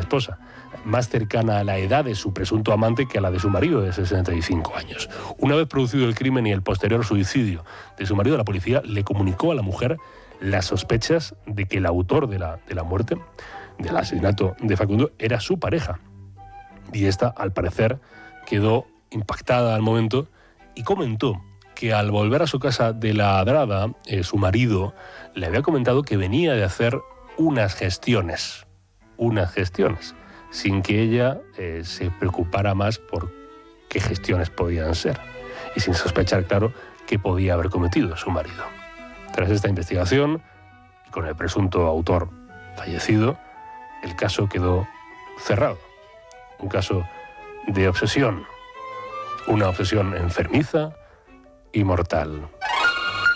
esposa, más cercana a la edad de su presunto amante que a la de su marido de 65 años. Una vez producido el crimen y el posterior suicidio de su marido, la policía le comunicó a la mujer las sospechas de que el autor de la muerte, del asesinato de Facundo, era su pareja. Y esta, al parecer, quedó impactada al momento y comentó que al volver a su casa de Ladrada, su marido le había comentado que venía de hacer unas gestiones, sin que ella se preocupara más por qué gestiones podían ser y sin sospechar, claro, qué podía haber cometido su marido. Tras esta investigación, y con el presunto autor fallecido, el caso quedó cerrado. Un caso de obsesión, una obsesión enfermiza y mortal.